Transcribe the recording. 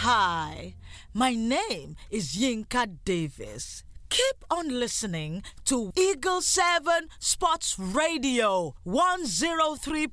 Hi, my name is Yinka Davis. Keep on listening to Eagle 7 Sports Radio 103.9